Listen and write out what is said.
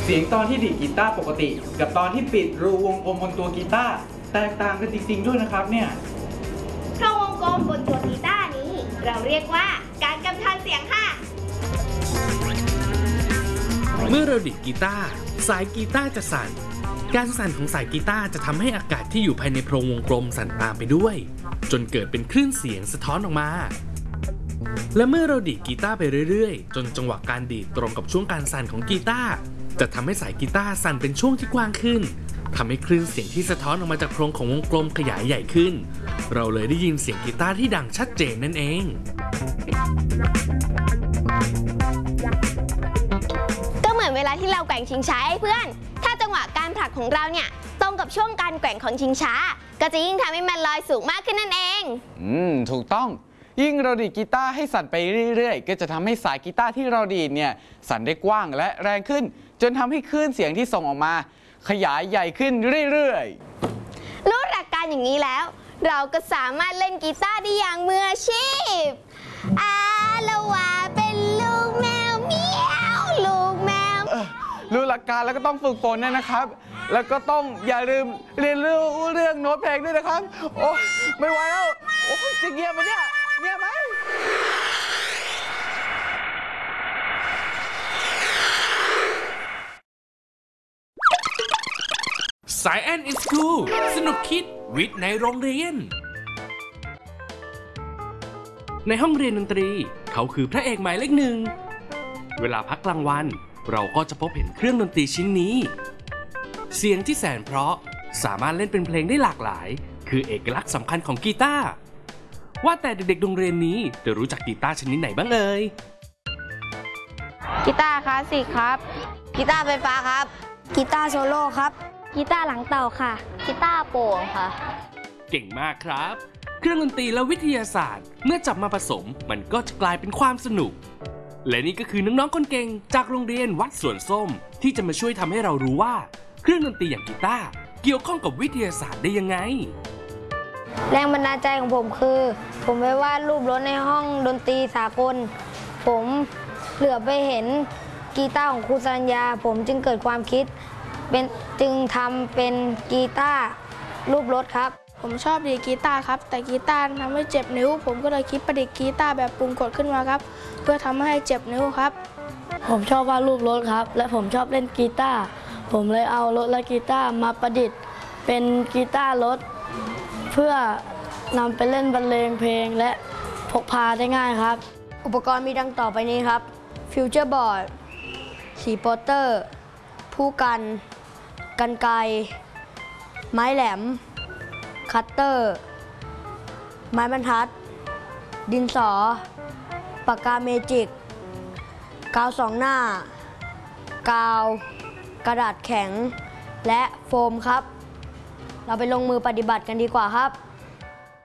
เสียงตอนที่ดีดกีตาร์ปกติกับตอนที่ปิดรูวงกลมบนตัวกีตาร์แตกต่างกันจริงๆด้วยนะครับเนี่ยรูวงกลมบนตัวกีตาร์นี้เราเรียกว่าการกำทันเสียงค่ะเมื่อเราดีดกีตาร์สายกีตาร์จะสั่นการสั่นของสายกีตาร์จะทำให้อากาศที่อยู่ภายในโพรงวงกลมสั่นตามไปด้วยจนเกิดเป็นคลื่นเสียงสะท้อนออกมาและเมื่อเราดีดกีตาร์ไปเรื่อยๆจนจังหวะการดีดตรงกับช่วงการสั่นของกีตาร์จะทำให้สายกีตาร์สั่นเป็นช่วงที่กว้างขึ้นทำให้คลื่นเสียงที่สะท้อนออกมาจากโพรงของวงกลมขยายใหญ่ขึ้นเราเลยได้ยินเสียงกีตาร์ที่ดังชัดเจนนั่นเองก็เหมือนเวลาที่เราแกว่งชิงช้าให้เพื่อนถ้าจังหวะการผลักของเราเนี่ยตรงกับช่วงการแกว่งของชิงช้าก็จะยิ่งทำให้มันลอยสูงมากขึ้นนั่นเองถูกต้องยิ่งเราดีดกีตาร์ให้สั่นไปเรื่อยๆก็จะทำให้สายกีตาร์ที่เราดีดเนี่ยสั่นได้กว้างและแรงขึ้นจนทำให้คลื่นเสียงที่ส่งออกมาขยายใหญ่ขึ้นเรื่อยๆรู้หลักการอย่างนี้แล้วเราก็สามารถเล่นกีตาร์ได้อย่างมืออาชีพละว่าเป็นลูกแมวเมียวลูกแมวรู้หลักการแล้วก็ต้องฝึกฝนนะครับแล้วก็ต้องอย่าลืมเรียนรู้เรื่องโน้ตเพลงด้วยนะครับโอ้ไม่ไหวแล้วโอ้จะเงียบไหมเนี่ยเงียบไหมสายแอนอินสคูลสนุกคิดวิทย์ในโรงเรียนในห้องเรียนดนตรีเขาคือพระเอกหมายเลขหนึ่งเวลาพักกลางวันเราก็จะพบเห็นเครื่องดนตรีชิ้นนี้เสียงที่แสนเพราะสามารถเล่นเป็นเพลงได้หลากหลายคือเอกลักษณ์สำคัญของกีตาร์ว่าแต่เด็กๆโรงเรียนนี้จะรู้จักกีตาร์ชนิดไหนบ้างเอ่ยกีตาร์คลาสสิกครับกีตาร์ไฟฟ้าครับกีตาร์โซโล่ครับกีตาร์หลังเต่าค่ะกีตาร์โปร่งค่ะเก่งมากครับเครื่องดนตรีและวิทยาศาสตร์เมื่อจับมาผสมมันก็จะกลายเป็นความสนุกและนี่ก็คือน้องๆคนเก่งจากโรงเรียนวัดสวนส้มที่จะมาช่วยทำให้เรารู้ว่าเครื่องดนตรีอย่างกีตาร์เกี่ยวข้องกับวิทยาศาสตร์ได้ยังไงแรงบันดาลใจของผมคือผมไปวาดรูปรถในห้องดนตรีสากลผมเหลือไปเห็นกีตาร์ของครูสัญญาผมจึงเกิดความคิดจึงทำเป็นกีตาร์รูปรถครับผมชอบดีดกีตาร์ครับแต่กีตาร์ทำให้เจ็บนิ้วผมก็เลยคิดประดิษฐ์กีตาร์แบบปุ่มกดขึ้นมาครับเพื่อทำให้เจ็บนิ้วครับผมชอบวาดรูปรถครับและผมชอบเล่นกีตาร์ผมเลยเอารถและกีตาร์มาประดิษฐ์เป็นกีตาร์รถเพื่อนำไปเล่นบรรเลงเพลงและพกพาได้ง่ายครับอุปกรณ์มีดังต่อไปนี้ครับฟิวเจอร์บอร์ดสีโปสเตอร์ผู้กันไกรไม้แหลมคัตเตอร์ไม้บรรทัดดินสอปากกาเมจิกกาวสองหน้ากาวกระดาษแข็งและโฟมครับเราไปลงมือปฏิบัติกันดีกว่าครับ